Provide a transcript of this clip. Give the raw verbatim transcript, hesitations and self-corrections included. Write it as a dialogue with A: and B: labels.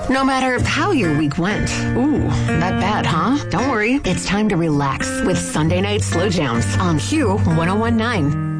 A: No matter how your week went. Ooh, that bad, huh? Don't worry. It's time to relax with Sunday Night Slow Jams on Q ten nineteen.